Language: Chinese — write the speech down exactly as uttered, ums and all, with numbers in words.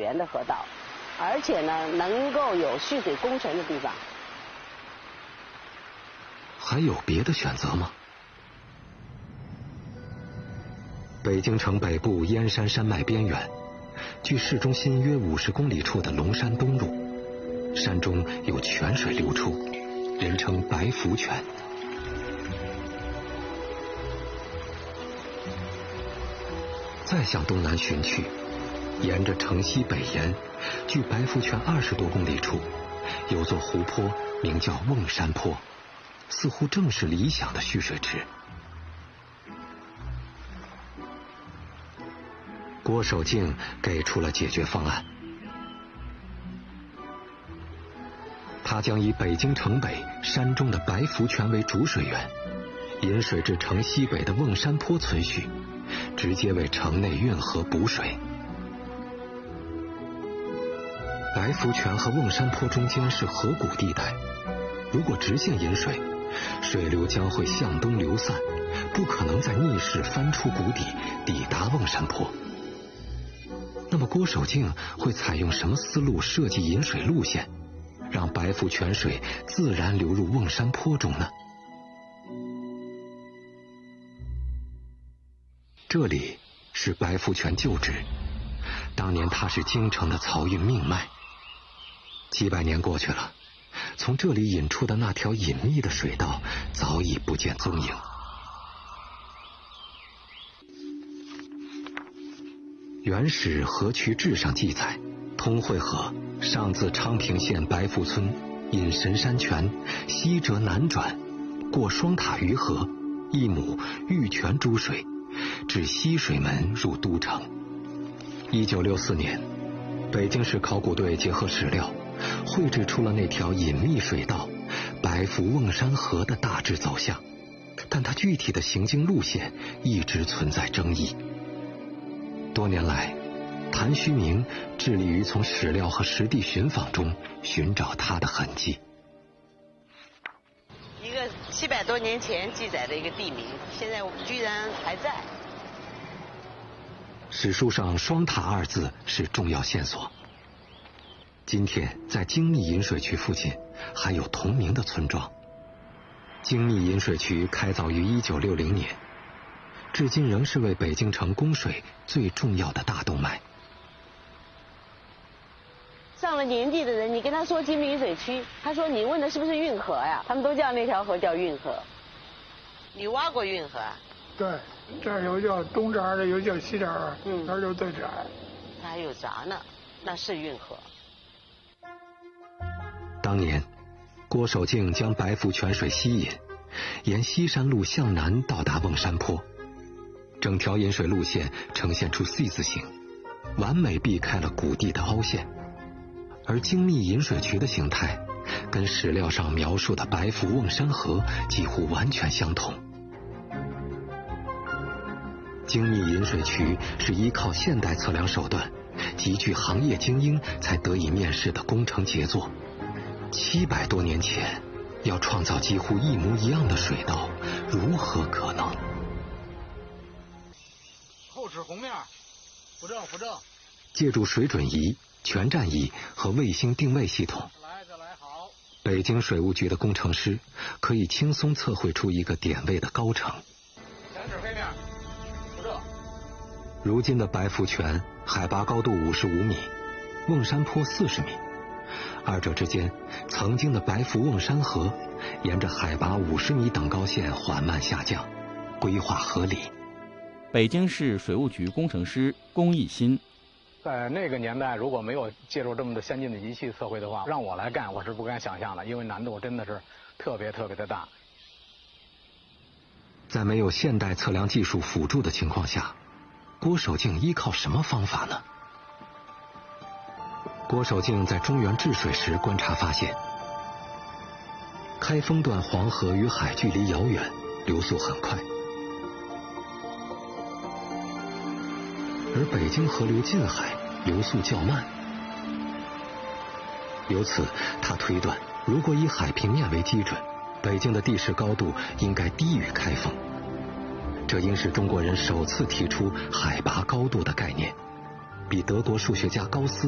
源的河道，而且呢能够有蓄水工程的地方。 还有别的选择吗？北京城北部燕山山脉边缘，距市中心约五十公里处的龙山东路，山中有泉水流出，人称白福泉。再向东南寻去，沿着城西北沿，距白福泉二十多公里处，有座湖泊，名叫瓮山坡，似乎正是理想的蓄水池。郭守敬给出了解决方案，他将以北京城北山中的白福泉为主水源，引水至城西北的瓮山坡存蓄，直接为城内运河补水。白福泉和瓮山坡中间是河谷地带，如果直线引水，水流将会向东流散，不可能在逆势翻出谷底抵达瓮山坡。那么郭守敬会采用什么思路设计引水路线，让白福泉水自然流入瓮山坡中呢？这里是白福泉旧址，当年它是京城的漕运命脉。几百年过去了，从这里引出的那条隐秘的水道早已不见踪影。《原始河渠志》上记载，通惠河上自昌平县白福村，引神山泉，西折南转，过双塔鱼河、一亩、玉泉诸水，至西水门入都城。一九六四年，北京市考古队结合史料，绘制出了那条隐秘水道白福瓮山河的大致走向，但它具体的行经路线一直存在争议。多年来，谭虚明致力于从史料和实地寻访中寻找它的痕迹。 一个七百多年前记载的一个地名，现在居然还在。 史书上双塔二字是重要线索。今天在精密引水渠附近还有同名的村庄。精密引水渠开凿于一九六零年，至今仍是为北京城供水最重要的大动脉。 上了年纪的人，你跟他说精密引水区，他说你问的是不是运河呀？他们都叫那条河叫运河。你挖过运河啊？ 对，这儿有叫东闸的，有叫西闸的，嗯，那儿就最窄。 它还有闸呢，那是运河。 当年，郭守敬将白福泉水吸引，沿西山路向南到达瓮山坡，整条引水路线呈现出 C 字形，完美避开了谷地的凹陷。而精密引水渠的形态跟史料上描述的白福瓮山河几乎完全相同。精密引水渠是依靠现代测量手段，极具行业精英才得以面世的工程杰作。七百多年前，要创造几乎一模一样的水道，如何可能？ 后齿红面，扶正扶正。 借助水准仪、全站仪和卫星定位系统， 来再来好。 北京水务局的工程师可以轻松测绘出一个点位的高程。 前齿黑面，扶正。 如今的白福泉海拔高度五十五米，瓮山坡四十米。二者之间，曾经的白福瓮山河沿着海拔五十米等高线缓慢下降，规划合理。 北京市水务局工程师龚义新， 在那个年代，如果没有借助这么的先进的仪器测绘的话，让我来干，我是不敢想象的，因为难度真的是特别特别的大。 在没有现代测量技术辅助的情况下，郭守敬依靠什么方法呢？郭守敬在中原治水时观察发现，开封段黄河与海距离遥远，流速很快，而北京河流近海，流速较慢。由此，他推断，如果以海平面为基准，北京的地势高度应该低于开封。这应是中国人首次提出海拔高度的概念，比德国数学家高斯